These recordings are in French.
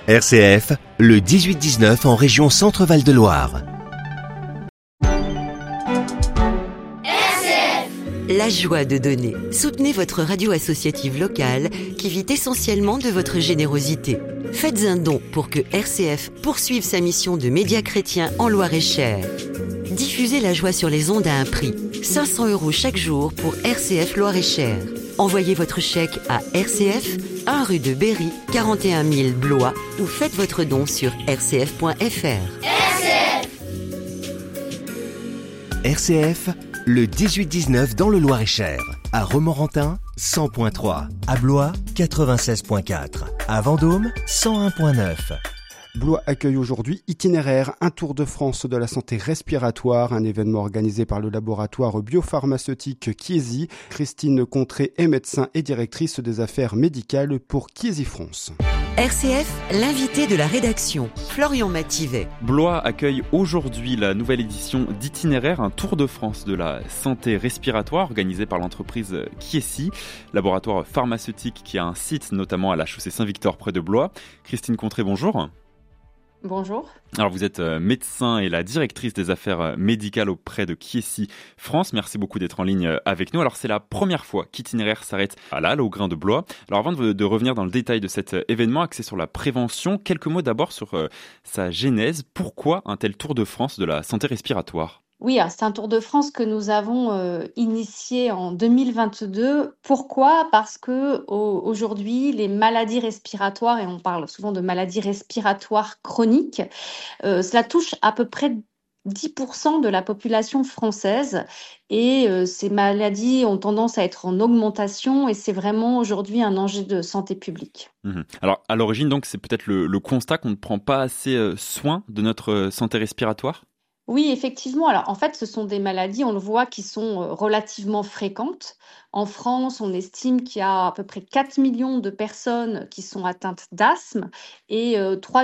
RCF, le 18-19 en région Centre-Val de Loire. La joie de donner. Soutenez votre radio associative locale qui vit essentiellement de votre générosité. Faites un don pour que RCF poursuive sa mission de média chrétien en Loire-et-Cher. Diffusez la joie sur les ondes à un prix. 500 € chaque jour pour RCF Loire-et-Cher. Envoyez votre chèque à RCF, 1 rue de Berry, 41 000 Blois ou faites votre don sur rcf.fr. RCF, le 18-19 dans le Loir-et-Cher. À Romorantin, 100.3. À Blois, 96.4. À Vendôme, 101.9. Blois accueille aujourd'hui Itinéraire, un tour de France de la santé respiratoire, un événement organisé par le laboratoire biopharmaceutique Chiesi. Christine Contré est médecin et directrice des affaires médicales pour Chiesi France. RCF, l'invité de la rédaction, Florian Mativet. Blois accueille aujourd'hui la nouvelle édition d'Itinéraire, un tour de France de la santé respiratoire organisé par l'entreprise Chiesi, laboratoire pharmaceutique qui a un site notamment à la chaussée Saint-Victor près de Blois. Christine Contré, bonjour. Bonjour. Alors vous êtes médecin et la directrice des affaires médicales auprès de Chiesi France. Merci beaucoup d'être en ligne avec nous. Alors c'est la première fois qu'Itinéraire s'arrête à la halle au Grain de Blois. Alors avant de revenir dans le détail de cet événement axé sur la prévention, quelques mots d'abord sur sa genèse. Pourquoi un tel tour de France de la santé respiratoire ? Oui, c'est un tour de France que nous avons initié en 2022. Pourquoi? Parce que aujourd'hui, les maladies respiratoires, et on parle souvent de maladies respiratoires chroniques, cela touche à peu près 10% de la population française et ces maladies ont tendance à être en augmentation et c'est vraiment aujourd'hui un enjeu de santé publique. Alors à l'origine, donc, c'est peut-être le constat qu'on ne prend pas assez soin de notre santé respiratoire ? Oui, effectivement. Alors, en fait, ce sont des maladies, on le voit, qui sont relativement fréquentes. En France, on estime qu'il y a à peu près 4 millions de personnes qui sont atteintes d'asthme et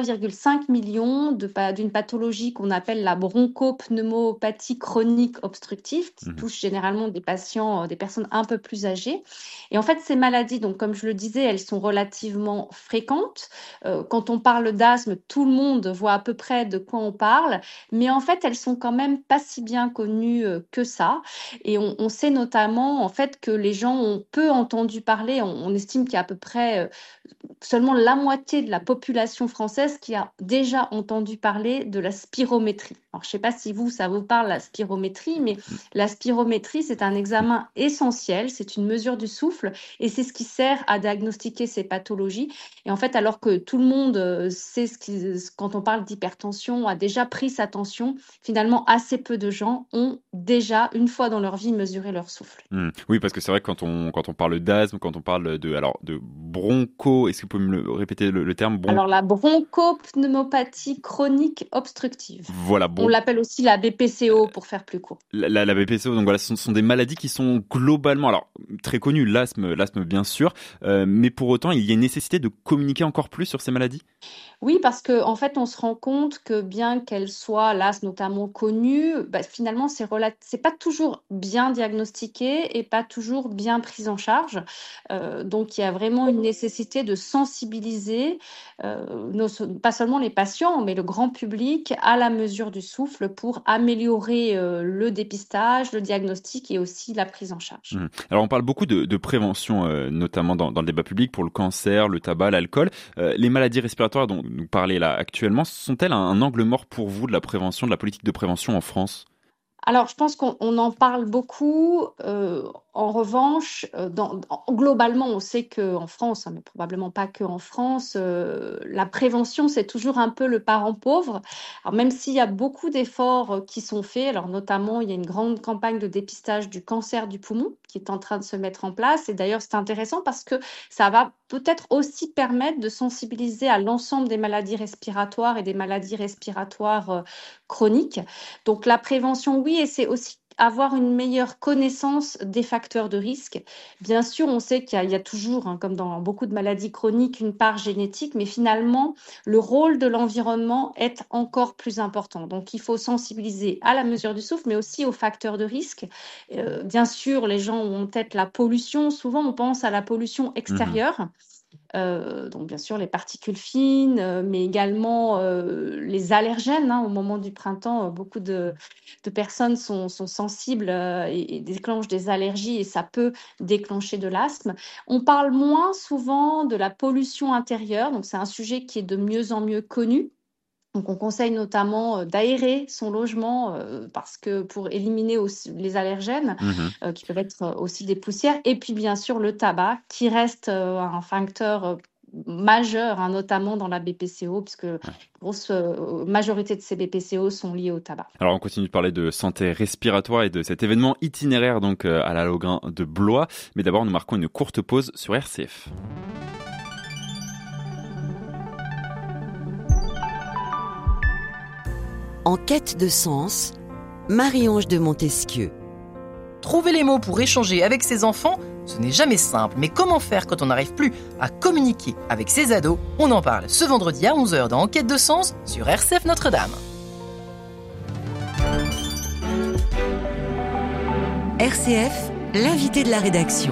3,5 millions d'une pathologie qu'on appelle la bronchopneumopathie chronique obstructive, qui touche généralement des personnes un peu plus âgées. Et en fait, ces maladies, donc, comme je le disais, elles sont relativement fréquentes. Quand on parle d'asthme, tout le monde voit à peu près de quoi on parle, mais en fait, elles sont quand même pas si bien connues que ça. Et on sait notamment en fait que les gens ont peu entendu parler. On estime qu'il y a à peu près seulement la moitié de la population française qui a déjà entendu parler de la spirométrie. Alors, je ne sais pas si ça vous parle, la spirométrie, mais la spirométrie, c'est un examen essentiel, c'est une mesure du souffle et c'est ce qui sert à diagnostiquer ces pathologies. Et en fait, alors que tout le monde sait quand on parle d'hypertension, a déjà pris sa tension, finalement, assez peu de gens ont déjà, une fois dans leur vie, mesuré leur souffle. Oui, parce que c'est vrai que quand on parle d'asthme, quand on parle de broncho, est-ce que vous pouvez me répéter le terme Alors, la bronchopneumopathie chronique obstructive. Voilà, on l'appelle aussi la BPCO pour faire plus court. La BPCO, donc voilà, ce sont des maladies qui sont globalement, alors très connues, l'asthme bien sûr, mais pour autant, il y a une nécessité de communiquer encore plus sur ces maladies ? Oui, parce que en fait, on se rend compte que bien qu'elle soit, l'asthme notamment connue, finalement, c'est pas toujours bien diagnostiqué et pas toujours bien pris en charge. Donc, il y a vraiment une nécessité de sensibiliser pas seulement les patients, mais le grand public à la mesure du souffle pour améliorer le dépistage, le diagnostic et aussi la prise en charge. Alors, on parle beaucoup de prévention, notamment dans le débat public pour le cancer, le tabac, l'alcool. Les maladies respiratoires dont nous parlez là actuellement, sont-elles un angle mort pour vous de la prévention, de la politique de prévention en France ? Alors, je pense qu'on en parle beaucoup. En revanche, globalement, on sait qu'en France, mais probablement pas qu'en France, la prévention, c'est toujours un peu le parent pauvre. Alors, même s'il y a beaucoup d'efforts qui sont faits, alors notamment, il y a une grande campagne de dépistage du cancer du poumon qui est en train de se mettre en place. Et d'ailleurs, c'est intéressant parce que ça va peut-être aussi permettre de sensibiliser à l'ensemble des maladies respiratoires et des maladies respiratoires chroniques. Donc, la prévention, oui, et c'est aussi avoir une meilleure connaissance des facteurs de risque. Bien sûr, on sait qu'il y a toujours, comme dans beaucoup de maladies chroniques, une part génétique, mais finalement, le rôle de l'environnement est encore plus important. Donc, il faut sensibiliser à la mesure du souffle, mais aussi aux facteurs de risque. Bien sûr, les gens ont en tête la pollution. Souvent, on pense à la pollution extérieure. Donc bien sûr les particules fines, mais également, les allergènes, hein. Au moment du printemps, beaucoup de personnes sont sensibles, et déclenchent des allergies et ça peut déclencher de l'asthme. On parle moins souvent de la pollution intérieure, donc c'est un sujet qui est de mieux en mieux connu. Donc on conseille notamment, d'aérer son logement, parce que pour éliminer aussi les allergènes, Mhm. qui peuvent être, aussi des poussières et puis bien sûr le tabac qui reste, un facteur, majeur, hein, notamment dans la BPCO puisque grosse, majorité de ces BPCO sont liés au tabac. Alors on continue de parler de santé respiratoire et de cet événement itinéraire donc à la Logrin de Blois. Mais d'abord nous marquons une courte pause sur RCF. En quête de sens, Marie-Ange de Montesquieu. Trouver les mots pour échanger avec ses enfants, ce n'est jamais simple, mais comment faire quand on n'arrive plus à communiquer avec ses ados? On en parle ce vendredi à 11h dans Enquête de sens sur RCF Notre-Dame. RCF, l'invité de la rédaction.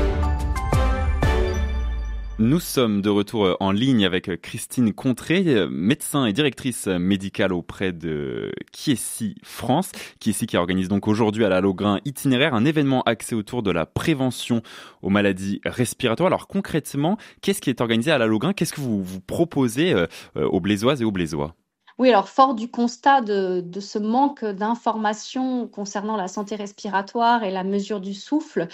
Nous sommes de retour en ligne avec Christine Contré, médecin et directrice médicale auprès de Kiesi France. Kiesi qui organise donc aujourd'hui à la Logrin itinéraire un événement axé autour de la prévention aux maladies respiratoires. Alors concrètement, qu'est-ce qui est organisé à la Logrin? Qu'est-ce que vous proposez aux Blaisoises et aux Blaisois? Oui, alors fort du constat de ce manque d'informations concernant la santé respiratoire et la mesure du souffle,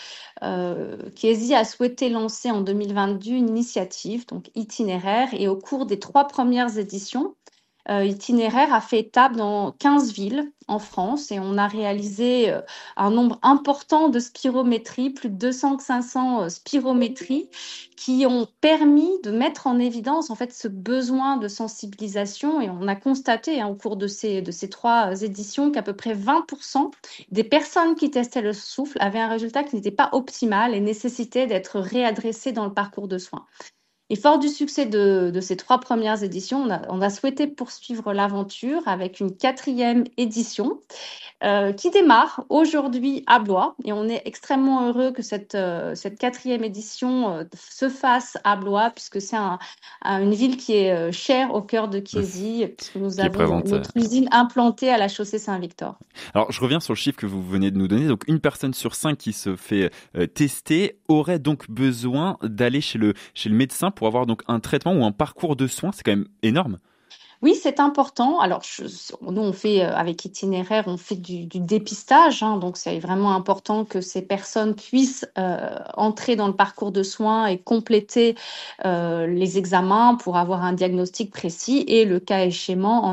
Chiesi a souhaité lancer en 2022 une initiative, donc itinéraire, et au cours des 3 premières éditions, Itinéraire a fait étape dans 15 villes en France et on a réalisé, un nombre important de spirométries, plus de 200-500, spirométries qui ont permis de mettre en évidence, en fait, ce besoin de sensibilisation et on a constaté, hein, au cours de ces 3 éditions qu'à peu près 20 des personnes qui testaient le souffle avaient un résultat qui n'était pas optimal et nécessitait d'être réadressées dans le parcours de soins. Et fort du succès de ces 3 premières éditions, on a souhaité poursuivre l'aventure avec une 4e édition, qui démarre aujourd'hui à Blois et on est extrêmement heureux que cette 4e édition, se fasse à Blois puisque c'est une ville qui est, chère au cœur de Chiesi puisque nous avons notre usine implantée à la chaussée Saint-Victor. Alors je reviens sur le chiffre que vous venez de nous donner. Donc une personne sur 5 qui se fait tester aurait donc besoin d'aller chez le médecin pour avoir donc un traitement ou un parcours de soins. C'est quand même énorme. Oui, c'est important. Alors, nous, on fait avec Itinéraire, on fait du dépistage, hein, donc c'est vraiment important que ces personnes puissent entrer dans le parcours de soins et compléter les examens pour avoir un diagnostic précis et le cas échéant,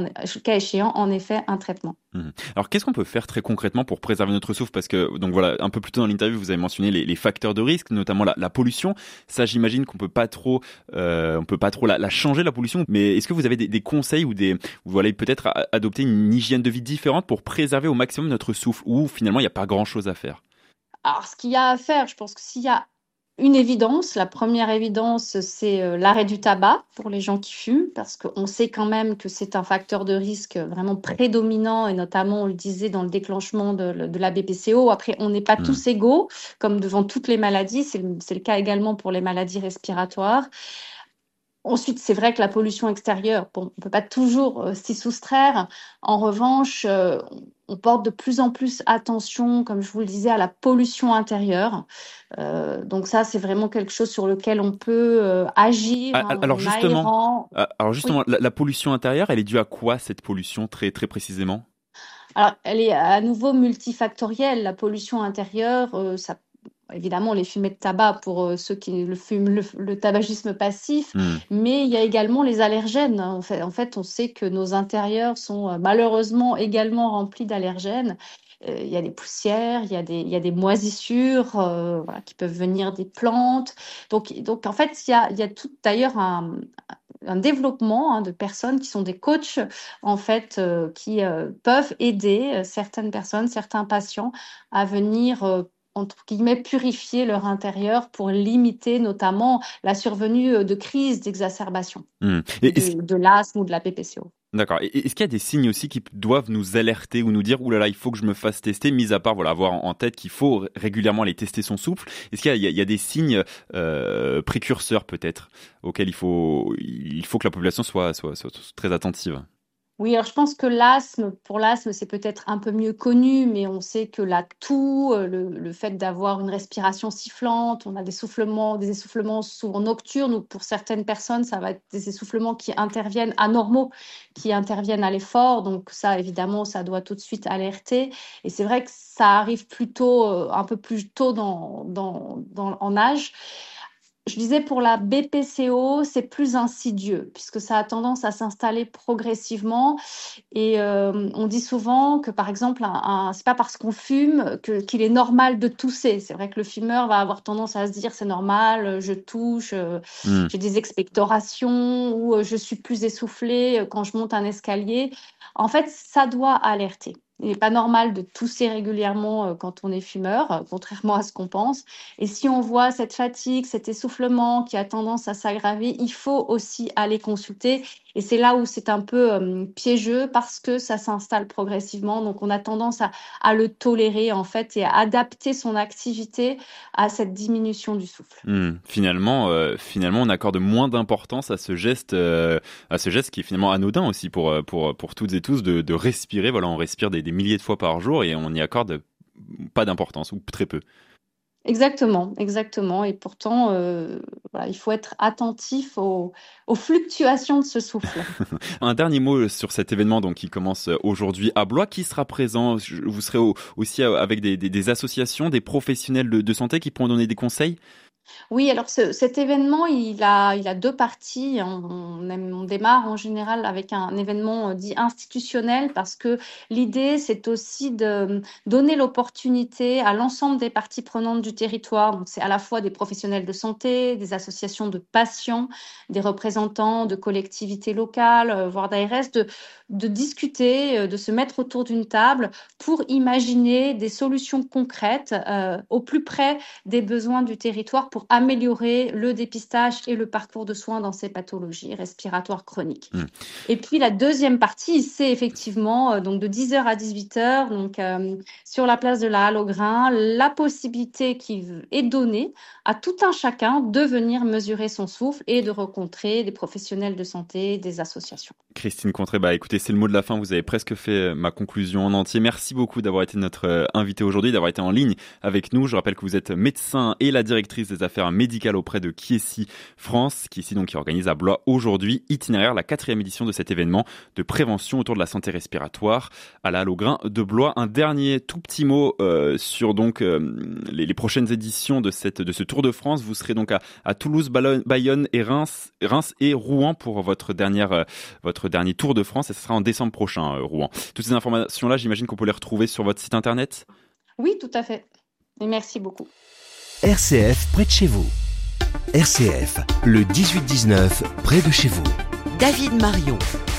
en effet, un traitement. Alors, qu'est-ce qu'on peut faire très concrètement pour préserver notre souffle? Parce que, donc voilà, un peu plus tôt dans l'interview, vous avez mentionné les facteurs de risque, notamment la pollution. Ça, j'imagine qu'on peut pas trop la changer, la pollution. Mais est-ce que vous avez des conseils ou vous allez peut-être adopter une hygiène de vie différente pour préserver au maximum notre souffle ou finalement, il n'y a pas grand-chose à faire? Alors, ce qu'il y a à faire, je pense que s'il y a une évidence, la première évidence, c'est l'arrêt du tabac pour les gens qui fument, parce qu'on sait quand même que c'est un facteur de risque vraiment prédominant, et notamment, on le disait, dans le déclenchement de la BPCO. Après, on n'est pas tous égaux, comme devant toutes les maladies, c'est le cas également pour les maladies respiratoires. Ensuite, c'est vrai que la pollution extérieure, on ne peut pas toujours s'y soustraire. En revanche, on porte de plus en plus attention, comme je vous le disais, à la pollution intérieure. Donc ça, c'est vraiment quelque chose sur lequel on peut agir. Alors justement, oui. la pollution intérieure, elle est due à quoi cette pollution très très précisément? Alors, elle est à nouveau multifactorielle. La pollution intérieure, évidemment, les fumées de tabac pour ceux qui le fument, le tabagisme passif, mais il y a également les allergènes. En fait, on sait que nos intérieurs sont malheureusement également remplis d'allergènes. Il y a des poussières, il y a des moisissures qui peuvent venir des plantes. Donc en fait, il y a tout d'ailleurs un développement de personnes qui sont des coachs en fait qui peuvent aider certaines personnes, certains patients à venir entre guillemets, purifier leur intérieur pour limiter notamment la survenue de crises, d'exacerbation de l'asthme ou de la BPCO. D'accord. Et est-ce qu'il y a des signes aussi qui doivent nous alerter ou nous dire « Ouh là là, il faut que je me fasse tester », mis à part avoir en tête qu'il faut régulièrement aller tester son souffle. Est-ce qu'il y a des signes précurseurs peut-être auxquels il faut que la population soit très attentive ? Oui, alors je pense que pour l'asthme, c'est peut-être un peu mieux connu, mais on sait que la toux, le fait d'avoir une respiration sifflante, on a des essoufflements souvent nocturnes, ou pour certaines personnes, ça va être des essoufflements qui interviennent anormaux, qui interviennent à l'effort. Donc ça, évidemment, ça doit tout de suite alerter. Et c'est vrai que ça arrive plutôt, un peu plus tôt en âge. Je disais pour la BPCO, c'est plus insidieux puisque ça a tendance à s'installer progressivement et on dit souvent que par exemple, c'est pas parce qu'on fume qu'il est normal de tousser. C'est vrai que le fumeur va avoir tendance à se dire c'est normal, je touche, j'ai des expectorations ou je suis plus essoufflée quand je monte un escalier. En fait, ça doit alerter. Il n'est pas normal de tousser régulièrement quand on est fumeur, contrairement à ce qu'on pense. Et si on voit cette fatigue, cet essoufflement qui a tendance à s'aggraver, il faut aussi aller consulter. Et c'est là où c'est un peu piégeux parce que ça s'installe progressivement. Donc, on a tendance à le tolérer, en fait, et à adapter son activité à cette diminution du souffle. Finalement, on accorde moins d'importance à ce geste qui est finalement anodin aussi pour toutes et tous de respirer. Voilà, on respire des milliers de fois par jour et on n'y accorde pas d'importance ou très peu. Exactement. Et pourtant, il faut être attentif aux fluctuations de ce souffle. Un dernier mot sur cet événement donc qui commence aujourd'hui à Blois. Qui sera présent ? Vous serez aussi avec des associations, des professionnels de santé qui pourront donner des conseils ? Oui, alors cet événement, il a deux parties. On démarre en général avec un événement dit institutionnel parce que l'idée, c'est aussi de donner l'opportunité à l'ensemble des parties prenantes du territoire. Donc, c'est à la fois des professionnels de santé, des associations de patients, des représentants de collectivités locales, voire d'ARS, de discuter, de se mettre autour d'une table pour imaginer des solutions concrètes au plus près des besoins du territoire pour améliorer le dépistage et le parcours de soins dans ces pathologies respiratoires chroniques. Et puis la deuxième partie, c'est effectivement donc de 10h à 18h, donc sur la place de la Halle aux Grains, la possibilité qui est donnée à tout un chacun de venir mesurer son souffle et de rencontrer des professionnels de santé, des associations. Christine Contré, écoutez, c'est le mot de la fin, vous avez presque fait ma conclusion en entier. Merci beaucoup d'avoir été notre invité aujourd'hui, d'avoir été en ligne avec nous. Je rappelle que vous êtes médecin et la directrice des affaires médicales auprès de Kiesi France, Kiesi donc qui organise à Blois aujourd'hui Itinéraire, la 4e édition de cet événement de prévention autour de la santé respiratoire à la Halle aux Grains de Blois. Un dernier tout petit mot sur donc les prochaines éditions de ce Tour de France. Vous serez donc à Toulouse, Bayonne et Reims et Rouen pour votre dernier Tour de France et ce sera en décembre prochain, Rouen. Toutes ces informations-là, j'imagine qu'on peut les retrouver sur votre site internet ? Oui, tout à fait. Et merci beaucoup. RCF près de chez vous. RCF, le 18-19 près de chez vous. David Marion.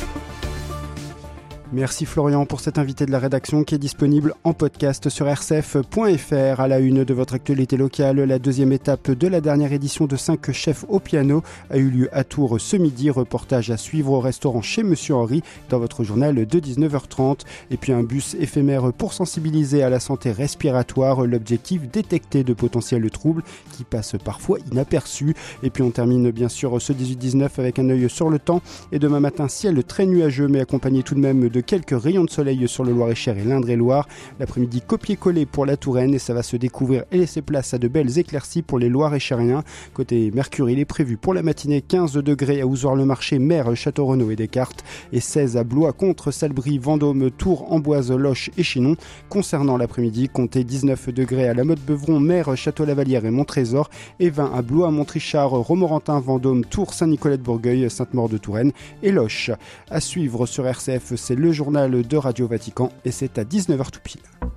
Merci Florian pour cet invité de la rédaction qui est disponible en podcast sur rcf.fr. À la une de votre actualité locale, la deuxième étape de la dernière édition de 5 chefs au piano a eu lieu à Tours ce midi. Reportage à suivre au restaurant chez Monsieur Henri dans votre journal de 19h30. Et puis un bus éphémère pour sensibiliser à la santé respiratoire. L'objectif, détecter de potentiels troubles qui passent parfois inaperçus. Et puis on termine bien sûr ce 18-19 avec un œil sur le temps. Et demain matin, ciel très nuageux mais accompagné tout de même de quelques rayons de soleil sur le Loir-et-Cher et l'Indre-et-Loire. L'après-midi, copier-coller pour la Touraine et ça va se découvrir et laisser place à de belles éclaircies pour les Loir-et-Chériens. Côté Mercure, il est prévu pour la matinée 15 degrés à Ouzouar-le-Marché, Mer, Château-Renaud et Descartes et 16 à Blois, Contre, Salbris, Vendôme, Tours, Amboise, Loches et Chinon. Concernant l'après-midi, comptez 19 degrés à la Motte-Beuvron, Mer, Château-Lavalière et Montrésor et 20 à Blois, Montrichard, Romorantin, Vendôme, Tours, Saint-Nicolas-de-Bourgueil, Sainte-Maure-de-Touraine et Loches. À suivre sur RCF, c'est le journal de Radio Vatican et c'est à 19h tout pile.